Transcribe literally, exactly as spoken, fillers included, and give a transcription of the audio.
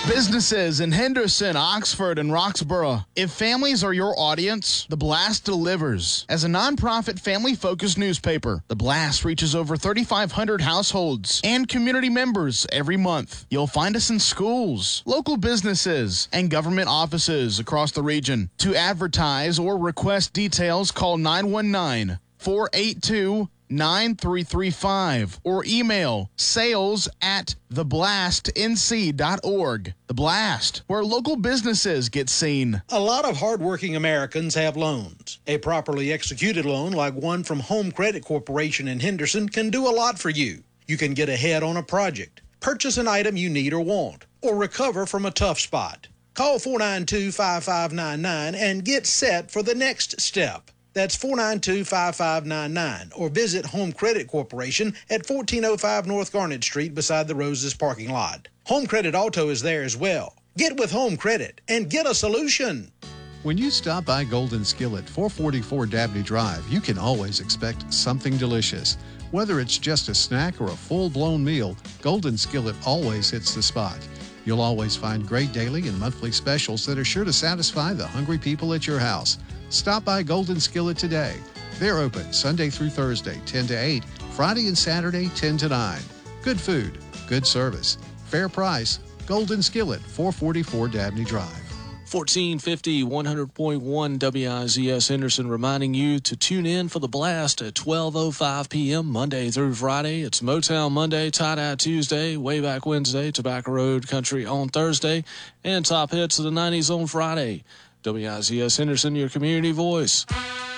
Businesses in Henderson, Oxford, and Roxborough. If families are your audience, The Blast delivers. As a nonprofit, family-focused newspaper, The Blast reaches over thirty-five hundred households and community members every month. You'll find us in schools, local businesses, and government offices across the region. To advertise or request details, call nine one nine, four eight two, nine three three five or email sales at the blast n c dot org. The Blast, where local businesses get seen. A lot of hardworking Americans have loans. A properly executed loan like one from Home Credit Corporation in Henderson can do a lot for you. You can get ahead on a project, purchase an item you need or want, or recover from a tough spot. Call four nine two, five five nine nine and get set for the next step. That's four nine two, five five nine nine or visit Home Credit Corporation at fourteen oh five North Garnet Street beside the Roses parking lot. Home Credit Auto is there as well. Get with Home Credit and get a solution. When you stop by Golden Skillet, four forty-four Dabney Drive, you can always expect something delicious. Whether it's just a snack or a full-blown meal, Golden Skillet always hits the spot. You'll always find great daily and monthly specials that are sure to satisfy the hungry people at your house. Stop by Golden Skillet today. They're open Sunday through Thursday, ten to eight, Friday and Saturday, ten to nine. Good food, good service, fair price. Golden Skillet, four forty-four Dabney Drive. fourteen fifty, one hundred point one W I Z S Henderson reminding you to tune in for The Blast at twelve oh five p.m. Monday through Friday. It's Motown Monday, Tie-Dye Tuesday, Way Back Wednesday, Tobacco Road Country on Thursday, and Top Hits of the nineties on Friday. W I Z S Henderson, your community voice.